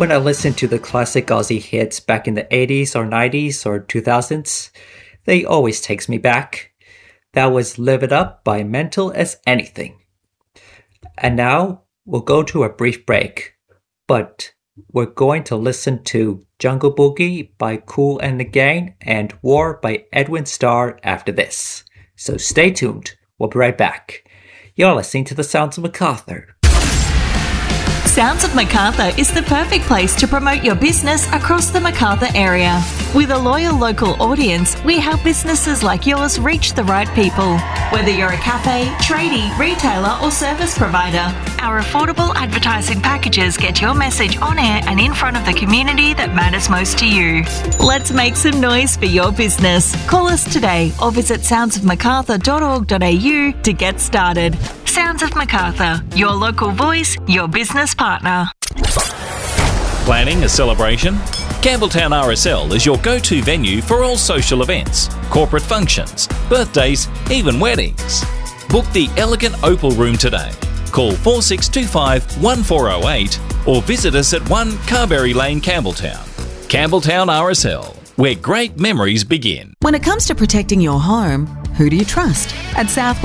When I listen to the classic Aussie hits back in the 80s or 90s or 2000s, they always takes me back. That was Live It Up by Mental as Anything. And now we'll go to a brief break, but we're going to listen to Jungle Boogie by Kool and the Gang and War by Edwin Starr after this. So stay tuned. We'll be right back. You're listening to the Sounds of MacArthur. Sounds of MacArthur is the perfect place to promote your business across the MacArthur area. With a loyal local audience, we help businesses like yours reach the right people. Whether you're a cafe, tradie, retailer or service provider, our affordable advertising packages get your message on air and in front of the community that matters most to you. Let's make some noise for your business. Call us today or visit soundsofmacarthur.org.au to get started. Sounds of MacArthur, your local voice, your business partner. Planning a celebration? Campbelltown RSL is your go-to venue for all social events, corporate functions, birthdays, even weddings. Book the elegant Opal Room today. Call 4625 1408 or visit us at 1 Carberry Lane, Campbelltown. Campbelltown RSL, where great memories begin. When it comes to protecting your home, who do you trust? At South